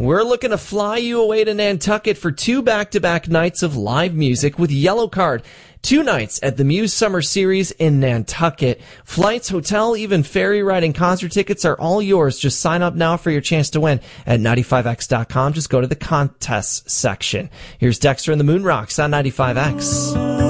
We're looking to fly you away to Nantucket for 2 back-to-back nights of live music with Yellow Card. 2 nights at the Muse Summer Series in Nantucket. Flights, hotel, even ferry ride and concert tickets are all yours. Just sign up now for your chance to win at 95x.com. Just go to the contests section. Here's Dexter and the Moon Rocks on 95X.